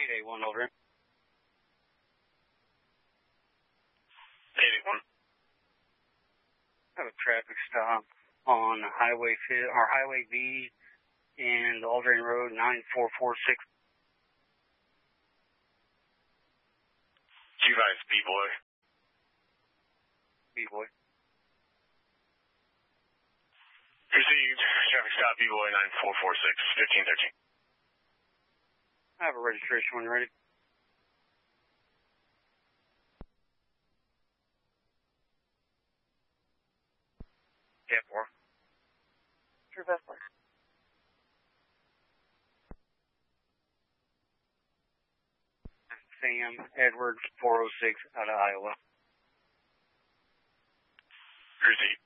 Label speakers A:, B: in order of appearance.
A: 881 over.
B: 881.
A: Have a traffic stop on Highway B and Aldrin Road 9446.
B: G-Vice B-Boy.
A: B-Boy.
B: Received. Traffic stop B-Boy 9446, 1513.
A: I have a registration when ready.
B: Yeah, 4.
C: True Vesper.
A: Sam Edwards 406 out of Iowa.
B: Received.